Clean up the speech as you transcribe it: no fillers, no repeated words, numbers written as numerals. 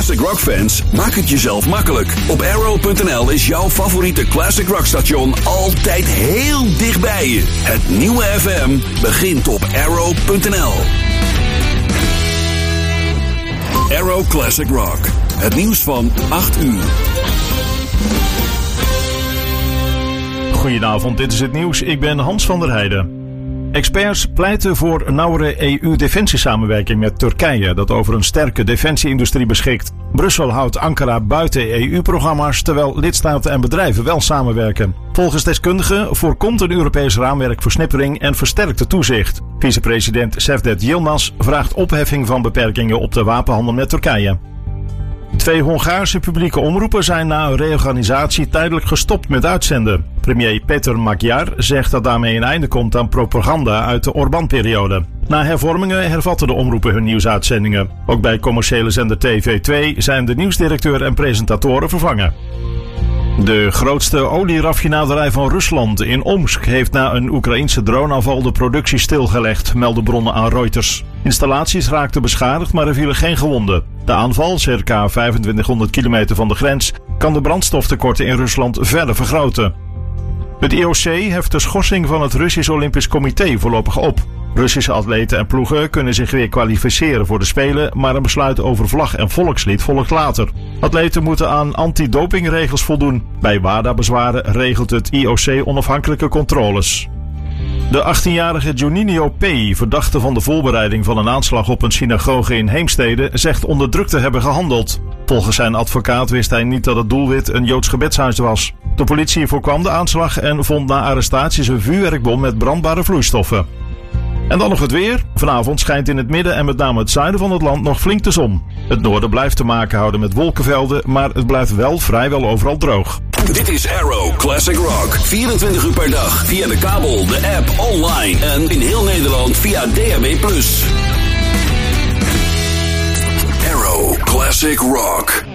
classic rock fans, maak het jezelf makkelijk. Op Arrow.nl is jouw favoriete classic rock station altijd heel dichtbij je. Het nieuwe FM begint op Arrow.nl. Arrow Classic Rock. Het nieuws van 8 uur. Goedenavond, dit is het nieuws. Ik ben Hans van der Heijden. Experts pleiten voor een nauwere EU-defensiesamenwerking met Turkije, dat over een sterke defensieindustrie beschikt. Brussel houdt Ankara buiten EU-programma's, terwijl lidstaten en bedrijven wel samenwerken. Volgens deskundigen voorkomt een Europees raamwerk versnippering en versterkt toezicht. Vicepresident Cevdet Yilmaz vraagt opheffing van beperkingen op de wapenhandel met Turkije. 2 Hongaarse publieke omroepen zijn na een reorganisatie tijdelijk gestopt met uitzenden. Premier Peter Magyar zegt dat daarmee een einde komt aan propaganda uit de Orbán-periode. Na hervormingen hervatten de omroepen hun nieuwsuitzendingen. Ook bij commerciële zender TV2 zijn de nieuwsdirecteur en presentatoren vervangen. De grootste olieraffinaderij van Rusland in Omsk heeft na een Oekraïense droneaanval de productie stilgelegd, melden bronnen aan Reuters. Installaties raakten beschadigd, maar er vielen geen gewonden. De aanval, circa 2500 kilometer van de grens, kan de brandstoftekorten in Rusland verder vergroten. Het IOC heft de schorsing van het Russisch Olympisch Comité voorlopig op. Russische atleten en ploegen kunnen zich weer kwalificeren voor de Spelen, maar een besluit over vlag en volkslied volgt later. Atleten moeten aan antidopingregels voldoen. Bij WADA-bezwaren regelt het IOC onafhankelijke controles. De 18-jarige Juninho P., verdachte van de voorbereiding van een aanslag op een synagoge in Heemstede, zegt onder druk te hebben gehandeld. Volgens zijn advocaat wist hij niet dat het doelwit een Joods gebedshuis was. De politie voorkwam de aanslag en vond na arrestaties een vuurwerkbom met brandbare vloeistoffen. En dan nog het weer. Vanavond schijnt in het midden en met name het zuiden van het land nog flink de zon. Het noorden blijft te maken houden met wolkenvelden, maar het blijft wel vrijwel overal droog. Dit is Arrow Classic Rock. 24 uur per dag via de kabel, de app, online en in heel Nederland via DAB+. Arrow Classic Rock.